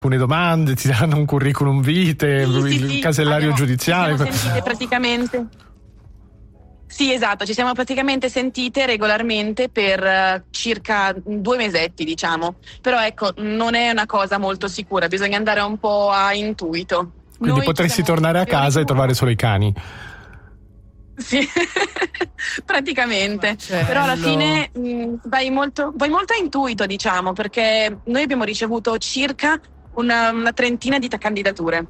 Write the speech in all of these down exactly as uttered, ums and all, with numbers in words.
alcune domande, ti danno un curriculum vitae, Sì, sì, il sì, casellario abbiamo- giudiziario. Ci siamo sentite praticamente. Sì, esatto, ci siamo praticamente sentite regolarmente per eh, circa due mesetti, diciamo. Però ecco, non è una cosa molto sicura, bisogna andare un po' a intuito. Quindi Noi ci potresti siamo- tornare a abbiamo casa e ricevuto- trovare solo i cani. Sì, praticamente. Marcello. Però alla fine mh, vai molto, vai molto a intuito, diciamo, perché noi abbiamo ricevuto circa una, una trentina di ta- candidature.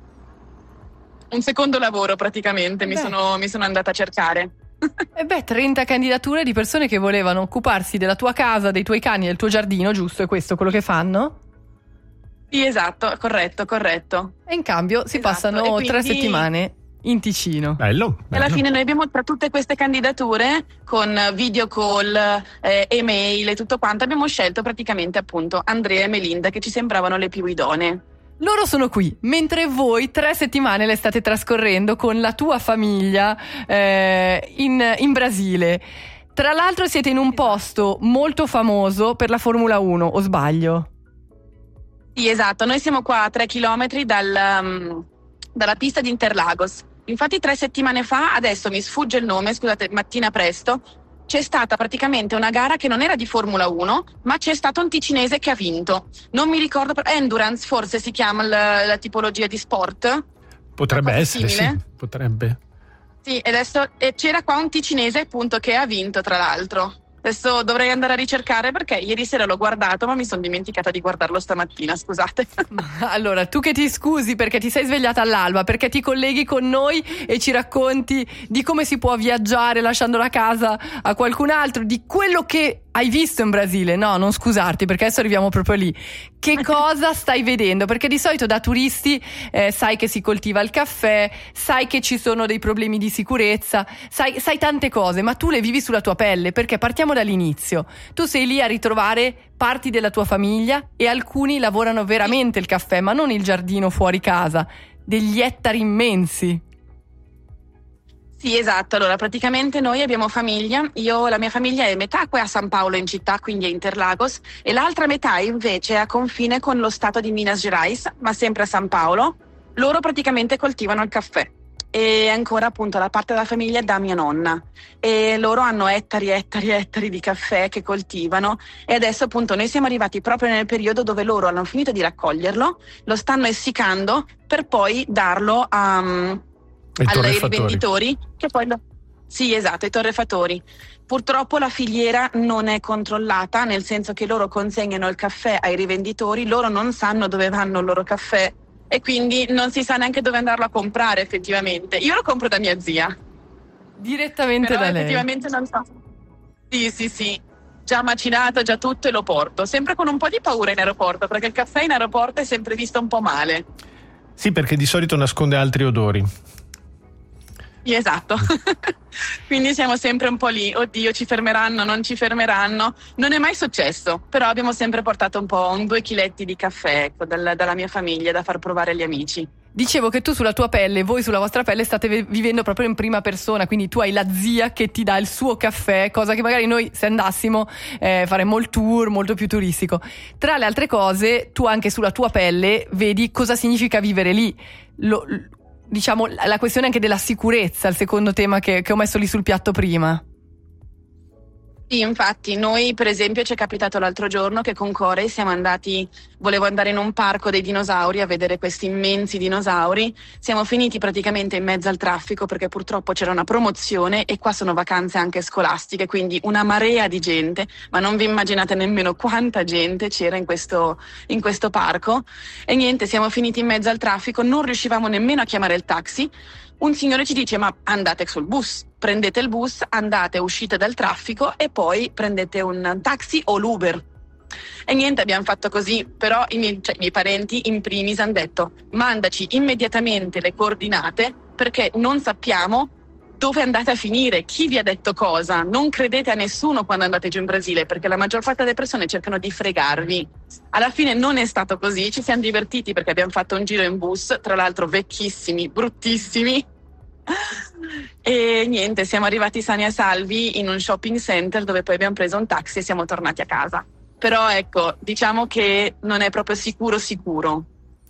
Un secondo lavoro praticamente mi Beh. sono, mi sono andata a cercare. E beh, trenta candidature di persone che volevano occuparsi della tua casa, dei tuoi cani, del tuo giardino, giusto? È questo quello che fanno? Sì, esatto, corretto, corretto. E in cambio si Esatto, passano e quindi- tre settimane in Ticino. Bello, E alla bello. fine noi abbiamo tra tutte queste candidature con video call, eh, email e tutto quanto, abbiamo scelto praticamente appunto Andrea e Melinda che ci sembravano le più idonee. Loro sono qui, mentre voi tre settimane le state trascorrendo con la tua famiglia eh, in, in Brasile. Tra l'altro siete in un posto molto famoso per la Formula uno, o sbaglio? Sì, esatto, noi siamo qua a tre chilometri dal, um, dalla pista di Interlagos. Infatti tre settimane fa, adesso mi sfugge il nome, scusate, mattina presto, c'è stata praticamente una gara che non era di Formula uno, ma c'è stato un ticinese che ha vinto. Non mi ricordo, Endurance forse si chiama la, la tipologia di sport. Potrebbe Qualcosa essere, simile? sì, potrebbe. Sì, e adesso e c'era qua un ticinese appunto che ha vinto tra l'altro. Adesso dovrei andare a ricercare perché ieri sera l'ho guardato ma mi sono dimenticata di guardarlo stamattina, scusate. Allora, tu che ti scusi perché ti sei svegliata all'alba, perché ti colleghi con noi e ci racconti di come si può viaggiare lasciando la casa a qualcun altro, di quello che hai visto in Brasile. No, non scusarti perché adesso arriviamo proprio lì. Che cosa stai vedendo? Perché di solito da turisti eh, sai che si coltiva il caffè, sai che ci sono dei problemi di sicurezza, sai, sai tante cose, ma tu le vivi sulla tua pelle, perché partiamo dall'inizio. Tu sei lì a ritrovare parti della tua famiglia e alcuni lavorano veramente il caffè, ma non il giardino fuori casa, degli ettari immensi. Sì, esatto. Allora, praticamente noi abbiamo famiglia. Io, la mia famiglia è metà qui a San Paolo in città, quindi a Interlagos, e l'altra metà invece è a confine con lo stato di Minas Gerais, ma sempre a San Paolo. Loro praticamente coltivano il caffè. E ancora appunto la parte della famiglia è da mia nonna. E loro hanno ettari e ettari e ettari di caffè che coltivano. E adesso appunto noi siamo arrivati proprio nel periodo dove loro hanno finito di raccoglierlo, lo stanno essiccando per poi darlo a... I ai torrefattori. rivenditori che poi lo... sì, esatto, i torrefattori. Purtroppo la filiera non è controllata, nel senso che loro consegnano il caffè ai rivenditori, loro non sanno dove vanno il loro caffè e quindi non si sa neanche dove andarlo a comprare effettivamente. Io lo compro da mia zia, Direttamente però da lei. effettivamente non so. Sì, sì, sì, già macinato, già tutto e lo porto, sempre con un po' di paura in aeroporto, perché il caffè in aeroporto è sempre visto un po' male. Sì, perché di solito nasconde altri odori. Sì, esatto. Quindi siamo sempre un po' lì, oddio, ci fermeranno, non ci fermeranno. Non è mai successo, però abbiamo sempre portato un po' un due chiletti di caffè, ecco, dal- dalla mia famiglia da far provare agli amici. Dicevo che tu sulla tua pelle, voi sulla vostra pelle state ve- vivendo proprio in prima persona, quindi tu hai la zia che ti dà il suo caffè, cosa che magari noi se andassimo eh, faremmo il tour molto più turistico. Tra le altre cose, tu anche sulla tua pelle vedi cosa significa vivere lì. Lo, diciamo la questione anche della sicurezza, il secondo tema che, che ho messo lì sul piatto prima. Sì, infatti, noi per esempio ci è capitato l'altro giorno che con Corey siamo andati, volevo andare in un parco dei dinosauri a vedere questi immensi dinosauri, siamo finiti praticamente in mezzo al traffico perché purtroppo c'era una promozione e qua sono vacanze anche scolastiche, quindi una marea di gente, ma non vi immaginate nemmeno quanta gente c'era in questo, in questo parco e niente, siamo finiti in mezzo al traffico, non riuscivamo nemmeno a chiamare il taxi. Un signore ci dice ma andate sul bus, prendete il bus, andate, uscite dal traffico e poi prendete un taxi o l'Uber. E niente, abbiamo fatto così, però i miei, cioè, i miei parenti in primis hanno detto mandaci immediatamente le coordinate perché non sappiamo dove andate a finire, chi vi ha detto cosa, non credete a nessuno quando andate giù in Brasile perché la maggior parte delle persone cercano di fregarvi. Alla fine non è stato così, ci siamo divertiti perché abbiamo fatto un giro in bus, tra l'altro vecchissimi, bruttissimi. E niente, siamo arrivati sani e salvi in un shopping center dove poi abbiamo preso un taxi e siamo tornati a casa. Però ecco, diciamo che non è proprio sicuro sicuro.